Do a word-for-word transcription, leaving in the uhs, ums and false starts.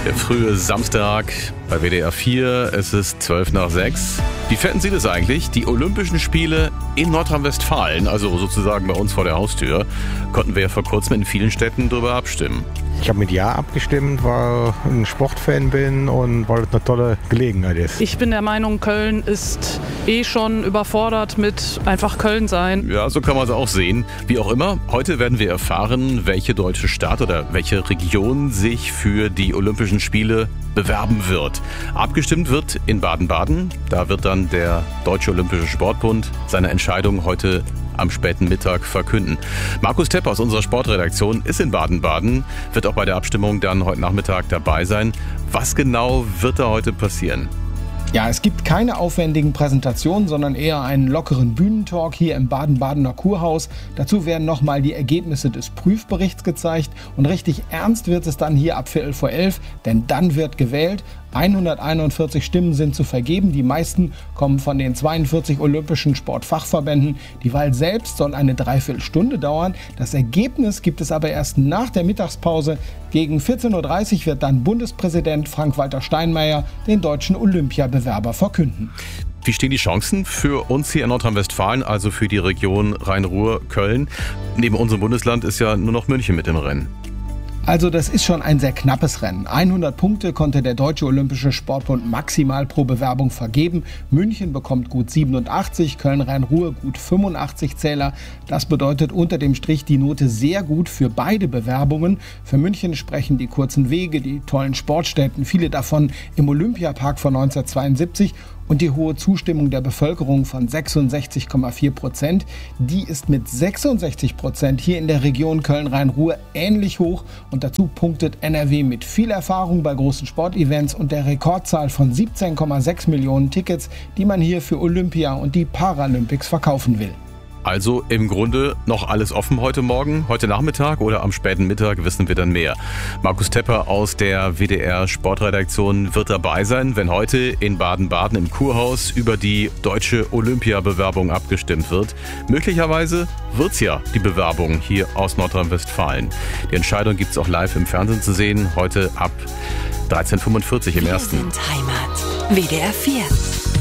Der frühe Samstag bei W D R vier, es ist zwölf nach sechs. Wie fänden Sie das eigentlich? Die Olympischen Spiele in Nordrhein-Westfalen, also sozusagen bei uns vor der Haustür, konnten wir ja vor kurzem in vielen Städten darüber abstimmen. Ich habe mit Ja abgestimmt, weil ich ein Sportfan bin und weil es eine tolle Gelegenheit ist. Ich bin der Meinung, Köln ist eh schon überfordert mit einfach Köln sein. Ja, so kann man es auch sehen. Wie auch immer, heute werden wir erfahren, welche deutsche Stadt oder welche Region sich für die Olympischen Spiele bewerben wird. Abgestimmt wird in Baden-Baden. Da wird dann der Deutsche Olympische Sportbund seine Entscheidung heute am späten Mittag verkünden. Markus Tepp aus unserer Sportredaktion ist in Baden-Baden, wird auch bei der Abstimmung dann heute Nachmittag dabei sein. Was genau wird da heute passieren? Ja, es gibt keine aufwendigen Präsentationen, sondern eher einen lockeren Bühnentalk hier im Baden-Badener Kurhaus. Dazu werden nochmal die Ergebnisse des Prüfberichts gezeigt und richtig ernst wird es dann hier ab Viertel vor elf, denn dann wird gewählt. hunderteinundvierzig Stimmen sind zu vergeben. Die meisten kommen von den zweiundvierzig olympischen Sportfachverbänden. Die Wahl selbst soll eine Dreiviertelstunde dauern. Das Ergebnis gibt es aber erst nach der Mittagspause. Gegen vierzehn Uhr dreißig wird dann Bundespräsident Frank-Walter Steinmeier den deutschen Olympiabewerber verkünden. Wie stehen die Chancen für uns hier in Nordrhein-Westfalen, also für die Region Rhein-Ruhr-Köln? Neben unserem Bundesland ist ja nur noch München mit im Rennen. Also das ist schon ein sehr knappes Rennen. hundert Punkte konnte der Deutsche Olympische Sportbund maximal pro Bewerbung vergeben. München bekommt gut siebenundachtzig, Köln-Rhein-Ruhr gut fünfundachtzig Zähler. Das bedeutet unter dem Strich die Note sehr gut für beide Bewerbungen. Für München sprechen die kurzen Wege, die tollen Sportstätten, viele davon im Olympiapark von neunzehnhundertzweiundsiebzig und die hohe Zustimmung der Bevölkerung von sechsundsechzig Komma vier Prozent. Die ist mit sechsundsechzig Prozent hier in der Region Köln-Rhein-Ruhr ähnlich hoch. Und dazu punktet N R W mit viel Erfahrung bei großen Sportevents und der Rekordzahl von siebzehn Komma sechs Millionen Tickets, die man hier für Olympia und die Paralympics verkaufen will. Also im Grunde noch alles offen heute Morgen, heute Nachmittag oder am späten Mittag wissen wir dann mehr. Markus Tepper aus der W D R Sportredaktion wird dabei sein, wenn heute in Baden-Baden im Kurhaus über die deutsche Olympiabewerbung abgestimmt wird. Möglicherweise wird's ja die Bewerbung hier aus Nordrhein-Westfalen. Die Entscheidung gibt's auch live im Fernsehen zu sehen, heute ab dreizehn Uhr fünfundvierzig im ersten. Wir sind Heimat. W D R vier.